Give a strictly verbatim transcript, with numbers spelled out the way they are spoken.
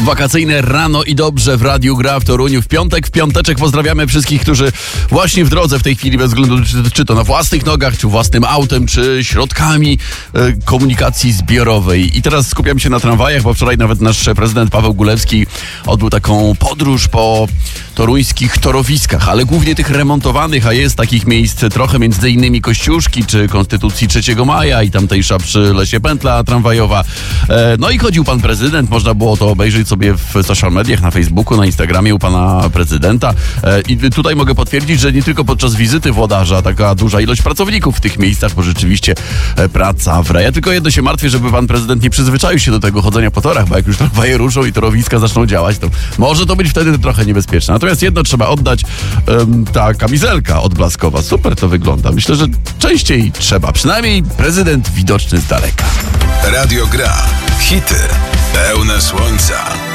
Wakacyjne rano i dobrze w Radiu Gra w Toruniu. W piątek, w piąteczek pozdrawiamy wszystkich, którzy właśnie w drodze w tej chwili, bez względu czy, czy to na własnych nogach, czy własnym autem, czy środkami e, komunikacji zbiorowej. I teraz skupiam się na tramwajach, bo wczoraj nawet nasz prezydent Paweł Gulewski odbył taką podróż po toruńskich torowiskach, ale głównie tych remontowanych, a jest takich miejsc trochę, między innymi Kościuszki, czy Konstytucji trzeciego maja i tamtejsza przy Lesie pętla tramwajowa. E, no i chodził pan prezydent, można było to obejrzeć sobie w social mediach, na Facebooku, na Instagramie u pana prezydenta. E, I tutaj mogę potwierdzić, że nie tylko podczas wizyty włodarza taka duża ilość pracowników w tych miejscach, bo rzeczywiście e, praca wre. Ja tylko jedno się martwię, żeby pan prezydent nie przyzwyczaił się do tego chodzenia po torach, bo jak już tramwaje ruszą i torowiska zaczną działać, to może to być wtedy trochę niebezpieczne. Natomiast jedno trzeba oddać, um, ta kamizelka odblaskowa, super to wygląda. Myślę, że częściej trzeba, przynajmniej prezydent widoczny z daleka. Radio Gra. Hity pełne słońca.